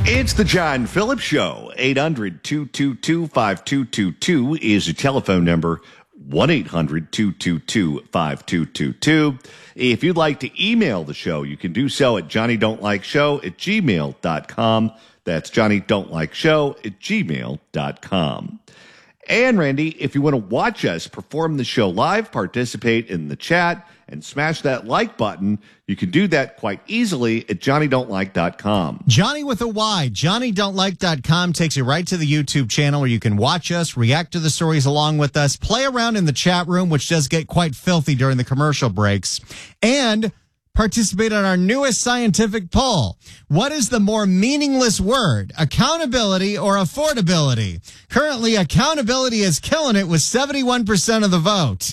It's the John Phillips Show. 800-222-5222 is the telephone number. 1-800-222-5222. If you'd like to email the show, you can do so at johnnydon'tlikeshow@gmail.com. That's johnnydon'tlikeshow@gmail.com. And Randy, if you want to watch us perform the show live, participate in the chat, and smash that like button, you can do that quite easily at johnnydon'tlike.com. Johnny with a Y, johnnydon'tlike.com takes you right to the YouTube channel where you can watch us, react to the stories along with us, play around in the chat room, which does get quite filthy during the commercial breaks, and participate in our newest scientific poll. What is the more meaningless word, accountability or affordability? Currently, accountability is killing it with 71% of the vote.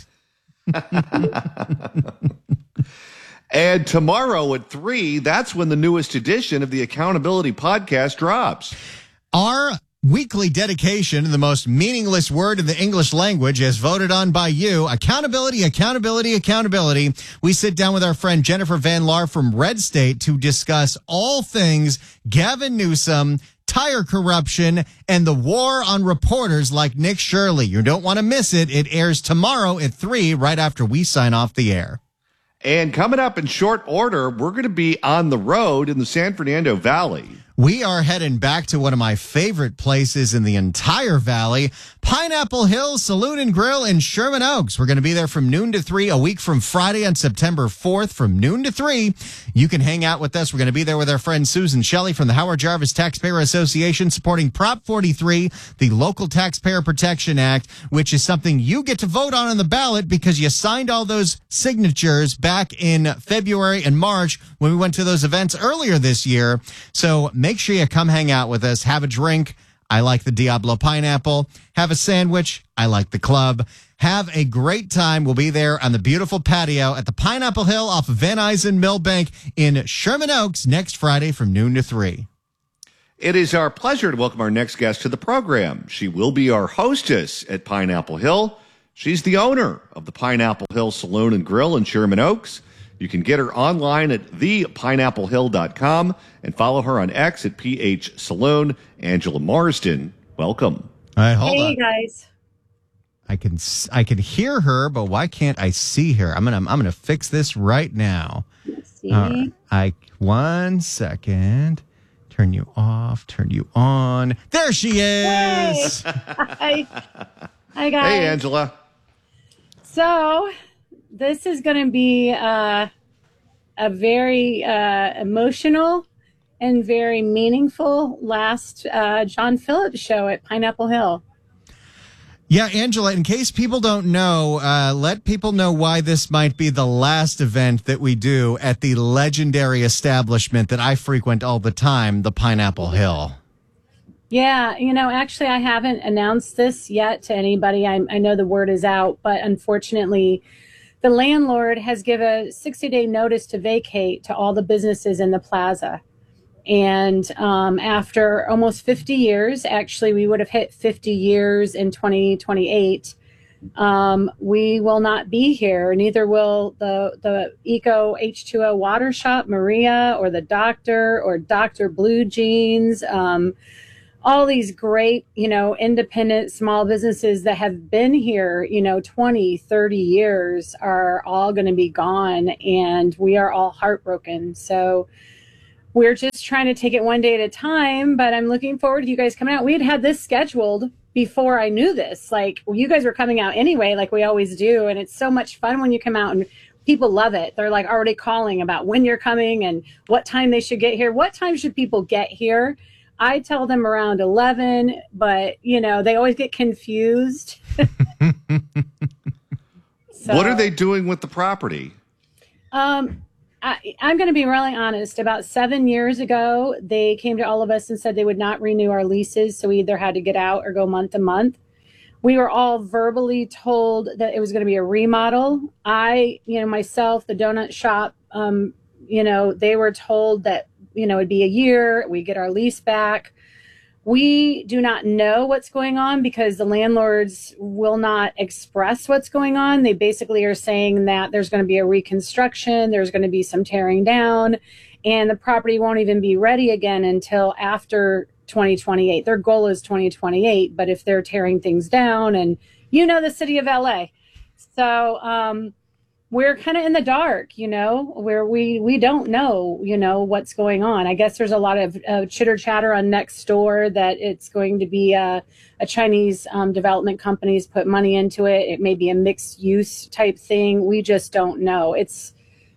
And tomorrow at 3, that's when the newest edition of the Accountability Podcast drops. Our weekly dedication to the most meaningless word in the English language as voted on by you. Accountability, accountability, accountability. We sit down with our friend Jennifer Van Laar from Red State to discuss all things Gavin Newsom, tire corruption, and the war on reporters like Nick Shirley. You don't want to miss it. It airs tomorrow at 3, right after we sign off the air. And coming up in short order, we're going to be on the road in the San Fernando Valley. We are heading back to one of my favorite places in the entire valley, Pineapple Hill Saloon and Grill in Sherman Oaks. We're going to be there from noon to 3, a week from Friday on September 4th from noon to 3. You can hang out with us. We're going to be there with our friend Susan Shelley from the Howard Jarvis Taxpayer Association, supporting Prop 43, the Local Taxpayer Protection Act, which is something you get to vote on the ballot because you signed all those signatures back in February and March when we went to those events earlier this year. So make sure you come hang out with us, have a drink. I like the Diablo pineapple. Have a sandwich. I like the club. Have a great time. We'll be there on the beautiful patio at the Pineapple Hill off of Van Nuys Millbank in Sherman Oaks next Friday from noon to 3. It is our pleasure to welcome our next guest to the program. She will be our hostess at Pineapple Hill. She's the owner of the Pineapple Hill Saloon and Grill in Sherman Oaks. You can get her online at thepineapplehill.com and follow her on X at PH Saloon. Angela Marsden, welcome. All right, hold on. Hey guys. I can hear her, but why can't I see her? I'm gonna fix this right now. Let's see. All right. 1 second. Turn you off. Turn you on. There she is. Hi. Hi guys. Hey, Angela. So this is going to be a very emotional and very meaningful last John Phillips show at Pineapple Hill. Yeah, Angela, in case people don't know, let people know why this might be the last event that we do at the legendary establishment that I frequent all the time, the Pineapple Hill. Yeah, actually I haven't announced this yet to anybody. I know the word is out, but unfortunately the landlord has given a 60-day notice to vacate to all the businesses in the plaza. And after almost 50 years, actually, we would have hit 50 years in 2028. We will not be here. Neither will the Eco H2O Water Shop, Maria, or the Doctor, or Dr. Blue Jeans. All these great, independent small businesses that have been here, 20, 30 years are all going to be gone. And we are all heartbroken. So we're just trying to take it one day at a time, but I'm looking forward to you guys coming out. We had this scheduled before I knew this. Like, you guys were coming out anyway, like we always do. And it's so much fun when you come out, and people love it. They're like already calling about when you're coming and what time they should get here. What time should people get here? I tell them around 11, but they always get confused. So, what are they doing with the property? I'm going to be really honest. About 7 years ago, they came to all of us and said they would not renew our leases. So we either had to get out or go month to month. We were all verbally told that it was going to be a remodel. Myself, the donut shop, they were told that, it'd be a year, we get our lease back. We do not know what's going on because the landlords will not express what's going on. They basically are saying that there's going to be a reconstruction, there's going to be some tearing down, and the property won't even be ready again until after 2028. Their goal is 2028, but if they're tearing things down, and the city of LA. So we're kind of in the dark, where we don't know, what's going on. I guess there's a lot of chitter chatter on Nextdoor that it's going to be a Chinese development companies put money into it. It may be a mixed use type thing. We just don't know. It's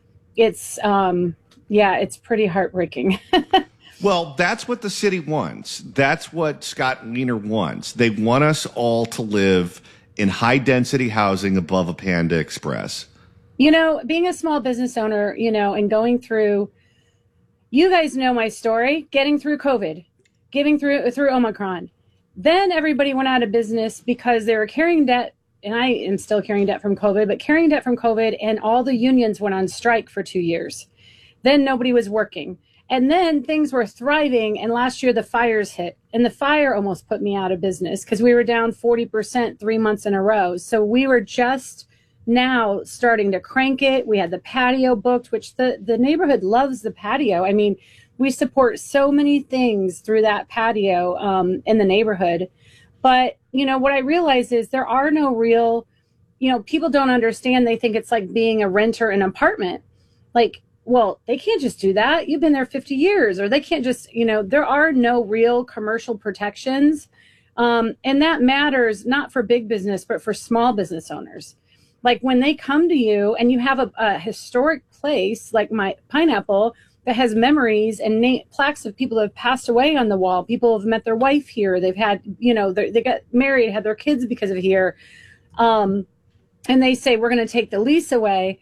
pretty heartbreaking. Well, that's what the city wants. That's what Scott Wiener wants. They want us all to live in high-density housing above a Panda Express. Being a small business owner, and going through, you guys know my story, getting through COVID, getting through Omicron. Then everybody went out of business because they were carrying debt, and I am still carrying debt from COVID, but carrying debt from COVID, and all the unions went on strike for 2 years. Then nobody was working. And then things were thriving, and last year the fires hit, and the fire almost put me out of business because we were down 40% 3 months in a row. So we were just now starting to crank it. We had the patio booked, which the neighborhood loves the patio. I mean, we support so many things through that patio in the neighborhood. But, what I realize is there are no real, people don't understand. They think it's like being a renter in an apartment. Like, well, they can't just do that. You've been there 50 years, or they can't just, there are no real commercial protections. And that matters not for big business, but for small business owners. Like when they come to you and you have a historic place like my Pineapple that has memories and plaques of people that have passed away on the wall. People have met their wife here. They've had, they got married, had their kids because of here. And they say, we're going to take the lease away.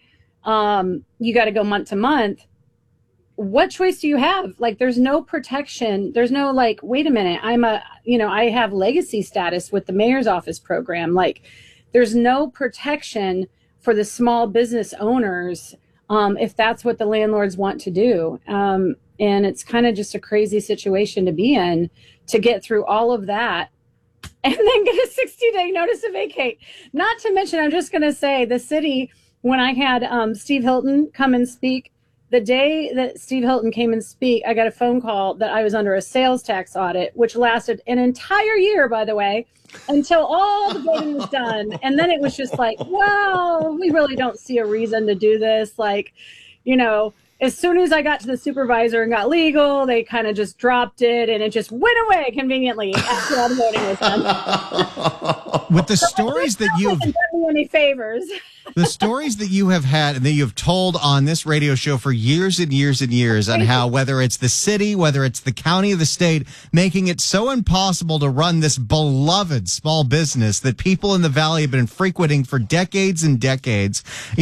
You got to go month to month. What choice do you have? Like, there's no protection. There's no like, wait a minute, I have legacy status with the mayor's office program. Like, there's no protection for the small business owners if that's what the landlords want to do. And it's kind of just a crazy situation to be in, to get through all of that and then get a 60-day notice to vacate. Not to mention, I'm just going to say the city, when I had Steve Hilton come and speak, the day that Steve Hilton came and speak, I got a phone call that I was under a sales tax audit, which lasted an entire year, by the way, until all the voting was done. And then it was just like, well, we really don't see a reason to do this. Like, as soon as I got to the supervisor and got legal, they kind of just dropped it, and it just went away conveniently after all the voting was done. With the stories that you've done me any favors. The stories that you have had and that you've told on this radio show for years and years and years on how, whether it's the city, whether it's the county or the state, making it so impossible to run this beloved small business that people in the Valley have been frequenting for decades and decades.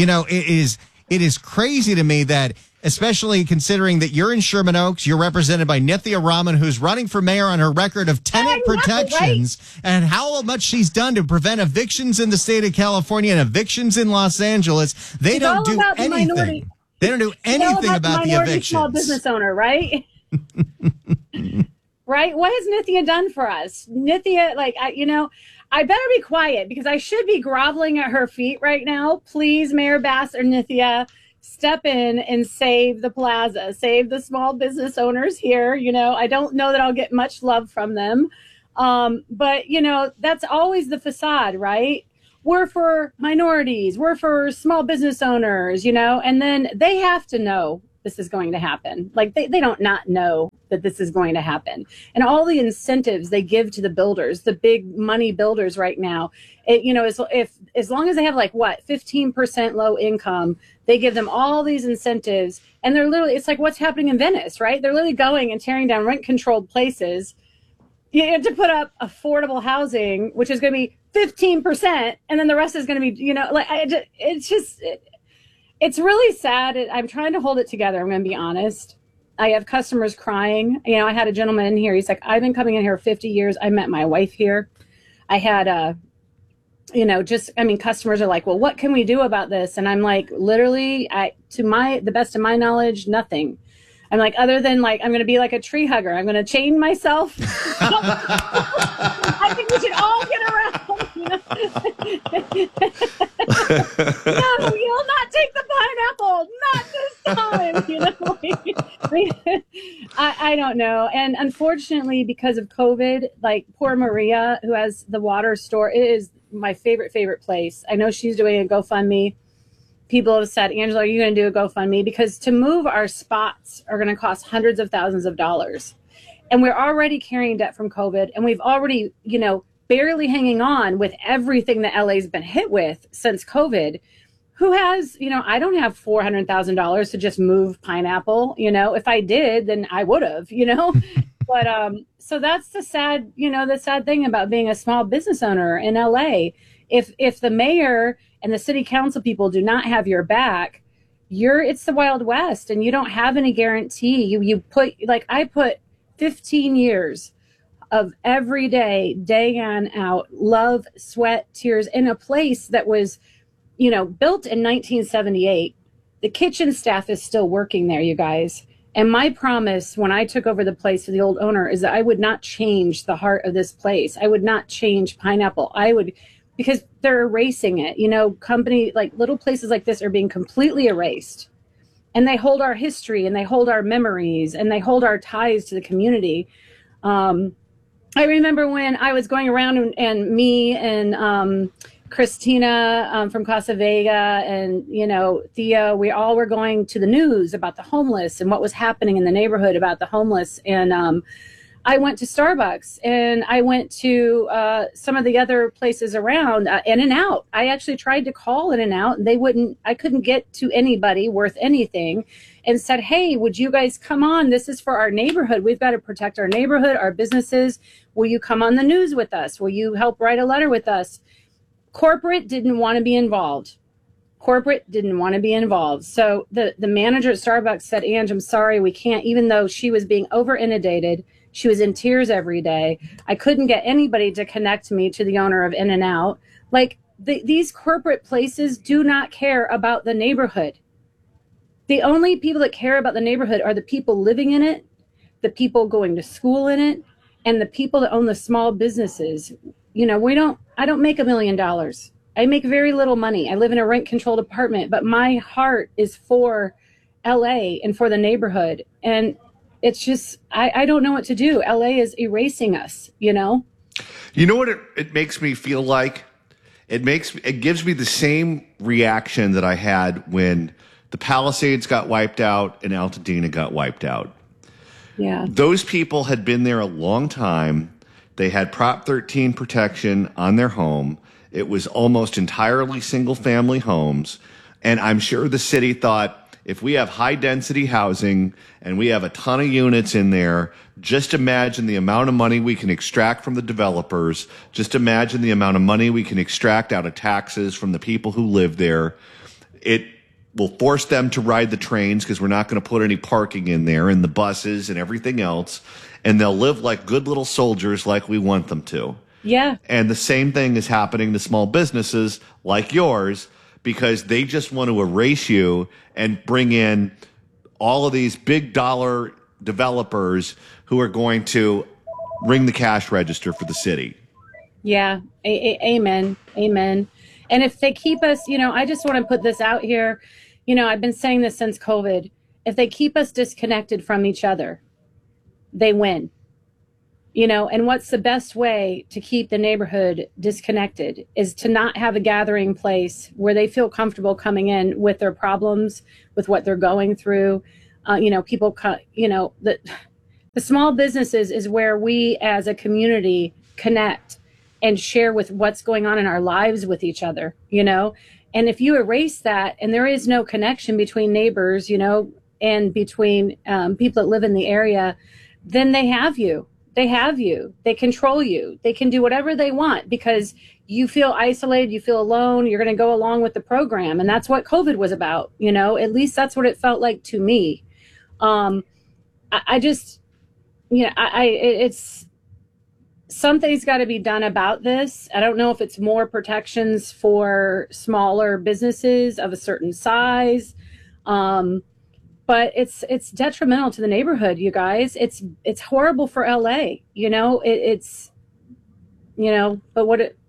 It is crazy to me that, especially considering that you're in Sherman Oaks, you're represented by Nithya Raman, who's running for mayor on her record of tenant protections, and how much she's done to prevent evictions in the state of California and evictions in Los Angeles. They don't do anything. They don't do anything about the evictions. Small business owner, right? Right? What has Nithya done for us? Nithya, I better be quiet because I should be groveling at her feet right now. Please, Mayor Bass or Nithya, step in and save the plaza, save the small business owners here. I don't know that I'll get much love from them. But that's always the facade, right? We're for minorities. We're for small business owners, and then they have to know this is going to happen. Like they don't not know that this is going to happen. And all the incentives they give to the builders, the big money builders right now, as long as they have 15% low income, they give them all these incentives. And they're literally, it's like what's happening in Venice, right? They're literally going and tearing down rent controlled places to put up affordable housing, which is going to be 15%. And then the rest is going to be, it's really sad. I'm trying to hold it together. I'm going to be honest. I have customers crying. I had a gentleman in here. He's like, I've been coming in here 50 years. I met my wife here. I had, customers are like, well, what can we do about this? And I'm like, literally, the best of my knowledge, nothing. I'm like, other than I'm going to be like a tree hugger. I'm going to chain myself. I think we should all get around, No, you'll not take the pineapple. Not this time. You know, I don't know. And unfortunately, because of COVID, like poor Maria, who has the water store, it is my favorite place. I know she's doing a GoFundMe. People have said, Angela, are you going to do a GoFundMe? Because to move our spots are going to cost hundreds of thousands of dollars. And we're already carrying debt from COVID. And we've already, you know, barely hanging on with everything that LA's been hit with since COVID. Who has, you know, I don't have $400,000 to just move Pineapple. You know, if I did, then I would have, you know. But so that's the sad thing about being a small business owner in LA. If the mayor and the city council people do not have your back, it's the Wild West, and you don't have any guarantee. You put, like, I put 15 years of every day in, out, love, sweat, tears in a place that was, you know, built in 1978. The kitchen staff is still working there, you guys. And my promise when I took over the place for the old owner is that I would not change the heart of this place. I would not change Pineapple. Because they're erasing it. You know, little places like this are being completely erased. And they hold our history, and they hold our memories, and they hold our ties to the community. I remember when I was going around and me and Christina from Casa Vega and, you know, Thea, we all were going to the news about the homeless and what was happening in the neighborhood about the homeless. And I went to Starbucks, and I went to some of the other places around, In-N-Out. I actually tried to call In-N-Out, and I couldn't get to anybody worth anything, and said, hey, would you guys come on? This is for our neighborhood. We've got to protect our neighborhood, our businesses. Will you come on the news with us? Will you help write a letter with us? Corporate didn't want to be involved. So the manager at Starbucks said, Ange, I'm sorry, we can't, even though she was being over inundated. She was in tears every day. I couldn't get anybody to connect me to the owner of In-N-Out. Like, these corporate places do not care about the neighborhood. The only people that care about the neighborhood are the people living in it, the people going to school in it, and the people that own the small businesses. You know, I don't make $1 million. I make very little money. I live in a rent-controlled apartment, but my heart is for LA and for the neighborhood. And it's just, I don't know what to do. LA is erasing us, you know? You know what it makes me feel like? It gives me the same reaction that I had when the Palisades got wiped out and Altadena got wiped out. Yeah. Those people had been there a long time. They had Prop 13 protection on their home. It was almost entirely single-family homes. And I'm sure the city thought, if we have high-density housing and we have a ton of units in there, just imagine the amount of money we can extract from the developers. Just imagine the amount of money we can extract out of taxes from the people who live there. It will force them to ride the trains because we're not going to put any parking in there, and the buses and everything else. And they'll live like good little soldiers like we want them to. Yeah. And the same thing is happening to small businesses like yours, because they just want to erase you and bring in all of these big dollar developers who are going to ring the cash register for the city. Yeah. Amen. And if they keep us, you know, I just want to put this out here. You know, I've been saying this since COVID. If they keep us disconnected from each other, they win. You know, and what's the best way to keep the neighborhood disconnected is to not have a gathering place where they feel comfortable coming in with their problems, with what they're going through. You know, the small businesses is where we as a community connect and share with what's going on in our lives with each other, you know. And if you erase that and there is no connection between neighbors, you know, and between people that live in the area, then they have you. They control you. They can do whatever they want because you feel isolated, you feel alone, you're going to go along with the program. And that's what COVID was about. You know, at least that's what it felt like to me. It's something's got to be done about this. I don't know if it's more protections for smaller businesses of a certain size. But it's detrimental to the neighborhood, you guys. It's horrible for LA, you know. But what it.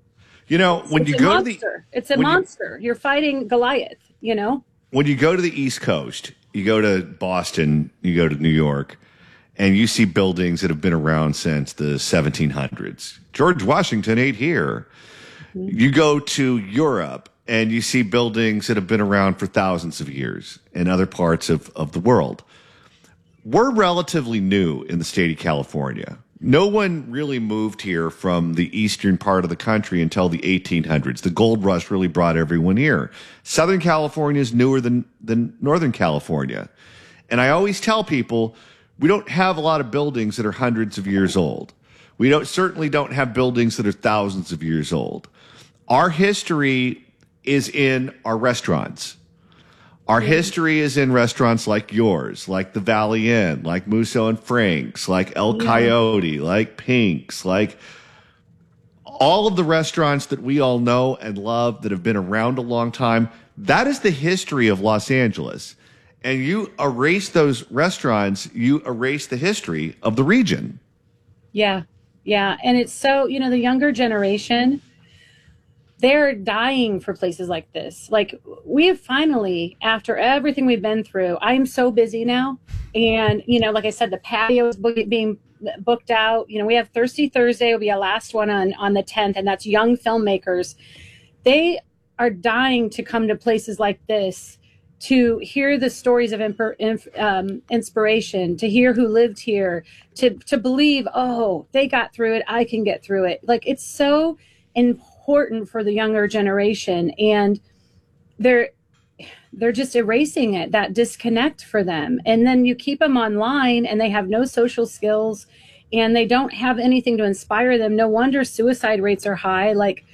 You know, when It's you a go monster. It's a when you- monster. You're fighting Goliath, you know? when you go to the East Coast, you go to Boston, you go to New York, and you see buildings that have been around since the 1700s. George Washington ain't here. You go to Europe and you see buildings that have been around for thousands of years in other parts of the world. We're relatively new in the state of California. No one really moved here from the eastern part of the country until the 1800s. The gold rush really brought everyone here. Southern California is newer than Northern California. And I always tell people, we don't have a lot of buildings that are hundreds of years old. We certainly don't have buildings that are thousands of years old. Our history is in our restaurants. Our history is in restaurants like yours, like the Valley Inn, like Musso and Frank's, like El Coyote, like Pink's, like all of the restaurants that we all know and love that have been around a long time. That is the history of Los Angeles. And you erase those restaurants, you erase the history of the region. Yeah. Yeah. And it's so, the younger generation, they're dying for places like this. Like, we have finally, after everything we've been through, I'm so busy now. And, like I said, the patio is being booked out. We have Thirsty Thursday will be our last one on the 10th, and that's young filmmakers. They are dying to come to places like this to hear the stories of inspiration, to hear who lived here, to believe, oh, they got through it, I can get through it. Like, it's so important for the younger generation, and they're just erasing it, that disconnect for them. And then you keep them online and they have no social skills and they don't have anything to inspire them. No wonder suicide rates are high. Like,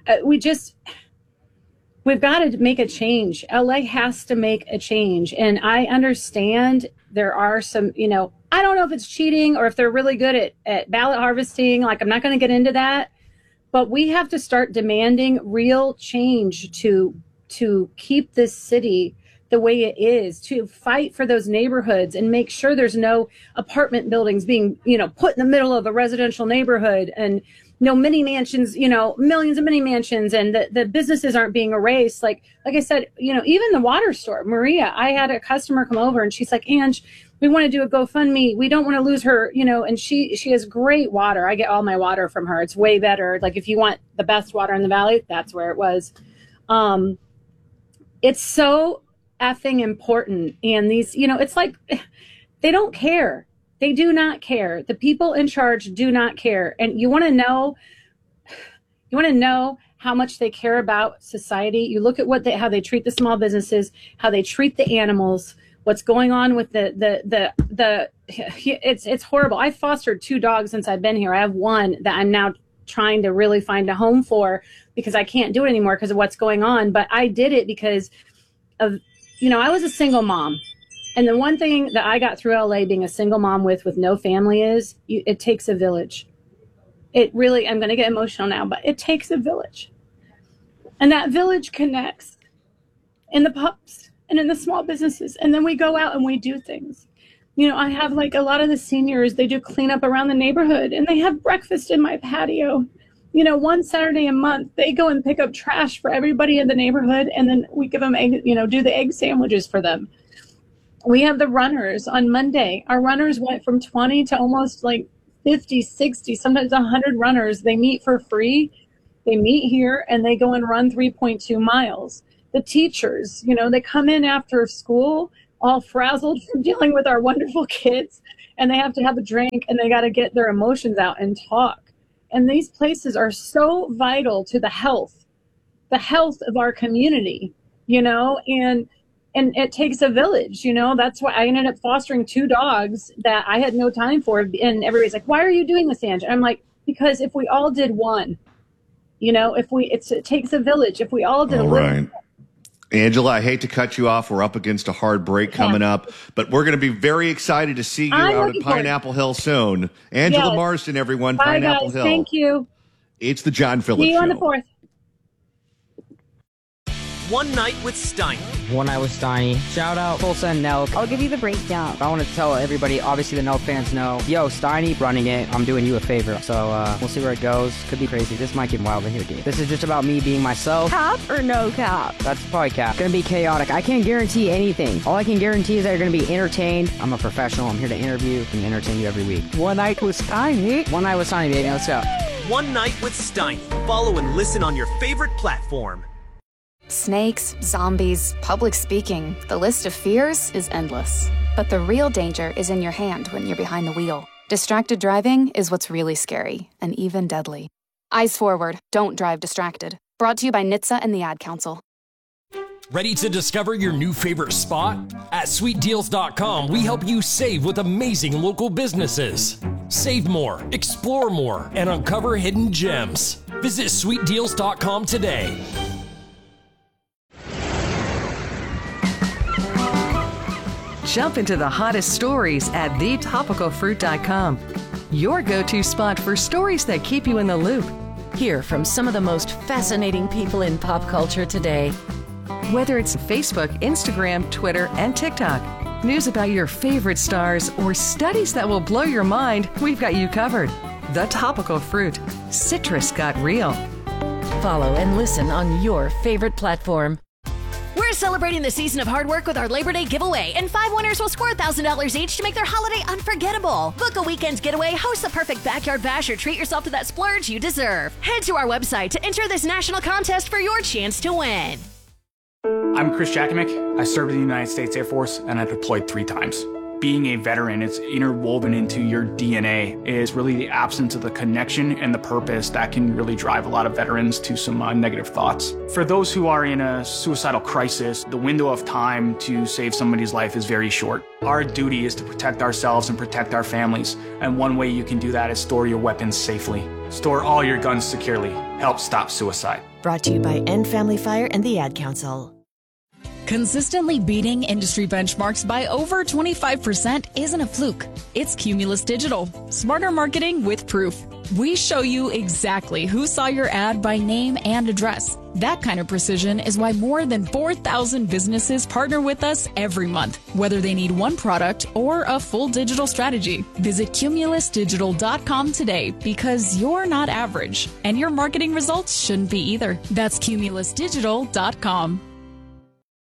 we've got to make a change. LA has to make a change. And I understand there are some, I don't know if it's cheating or if they're really good at ballot harvesting. Like, I'm not going to get into that. But we have to start demanding real change to keep this city the way it is, to fight for those neighborhoods and make sure there's no apartment buildings being, put in the middle of a residential neighborhood, and no mini mansions, millions of mini mansions, and the businesses aren't being erased. Like I said, even the water store, Maria, I had a customer come over and she's like, Ange, we want to do a GoFundMe. We don't want to lose her, and she has great water. I get all my water from her. It's way better. Like, if you want the best water in the valley, that's where it was. It's so effing important. And these, it's like, they don't care. They do not care. The people in charge do not care. And you want to know how much they care about society. You look at how they treat the small businesses, how they treat the animals, what's going on with it's horrible. I've fostered 2 dogs since I've been here. I have one that I'm now trying to really find a home for because I can't do it anymore because of what's going on. But I did it because of, I was a single mom. And the one thing that I got through LA being a single mom with no family is it takes a village. It really, I'm going to get emotional now, but it takes a village. And that village connects in the pups and in the small businesses. And then we go out and we do things. I have like a lot of the seniors, they do cleanup around the neighborhood and they have breakfast in my patio. One Saturday a month, they go and pick up trash for everybody in the neighborhood. And then we give them egg, do the egg sandwiches for them. We have the runners on Monday. Our runners went from 20 to almost like 50, 60, sometimes 100 runners. They meet for free. They meet here and they go and run 3.2 miles. The teachers, they come in after school all frazzled from dealing with our wonderful kids, and they have to have a drink and they got to get their emotions out and talk. And these places are so vital to the health of our community, and it takes a village, that's why I ended up fostering 2 dogs that I had no time for. And everybody's like, why are you doing this, Ange? And I'm like, because if we all did one, it takes a village. If we all did all a right. little. Angela, I hate to cut you off. We're up against a hard break coming up, but we're going to be very excited to see you out at Pineapple Hill soon. Angela Marsden, everyone. Bye, Pineapple guys. Hill. Thank you. It's the John Phillips See you Show. on the 4th. One Night with Steiny. One Night with Steiny. Shout out Tulsa and Nelk. I'll give you the breakdown. I want to tell everybody, obviously the Nelk fans know, yo, Steiny running it, I'm doing you a favor. So we'll see where it goes. Could be crazy. This might get wild in here, dude. This is just about me being myself. Cap or no cap? That's probably cap. Gonna be chaotic. I can't guarantee anything. All I can guarantee is that you're gonna be entertained. I'm a professional. I'm here to interview and entertain you every week. One Night with Steiny. One Night with Steiny, baby. Let's go. One Night with Steiny. Follow and listen on your favorite platform. Snakes, zombies, public speaking. The list of fears is endless. But the real danger is in your hand when you're behind the wheel. Distracted driving is what's really scary and even deadly. Eyes forward. Don't drive distracted. Brought to you by NHTSA and the Ad Council. Ready to discover your new favorite spot? At sweetdeals.com, we help you save with amazing local businesses. Save more, explore more, and uncover hidden gems. Visit sweetdeals.com today. Jump into the hottest stories at thetopicalfruit.com. Your go-to spot for stories that keep you in the loop. Hear from some of the most fascinating people in pop culture today. Whether it's Facebook, Instagram, Twitter, and TikTok, news about your favorite stars, or studies that will blow your mind, we've got you covered. The Topical Fruit. Citrus got real. Follow and listen on your favorite platform. We're celebrating the season of hard work with our Labor Day giveaway, and 5 winners will score $1,000 each to make their holiday unforgettable. Book a weekend's getaway, host the perfect backyard bash, or treat yourself to that splurge you deserve. Head to our website to enter this national contest for your chance to win. I'm Chris Jakimick. I served in the United States Air Force, and I deployed 3 times. Being a veteran, it's interwoven into your DNA, is really the absence of the connection and the purpose that can really drive a lot of veterans to some negative thoughts. For those who are in a suicidal crisis, the window of time to save somebody's life is very short. Our duty is to protect ourselves and protect our families, and one way you can do that is store your weapons safely. Store all your guns securely. Help stop suicide. Brought to you by End Family Fire and the Ad Council. Consistently beating industry benchmarks by over 25% isn't a fluke. It's Cumulus Digital. Smarter marketing with proof. We show you exactly who saw your ad by name and address. That kind of precision is why more than 4,000 businesses partner with us every month, whether they need one product or a full digital strategy. Visit cumulusdigital.com today, because you're not average, and your marketing results shouldn't be either. That's cumulusdigital.com.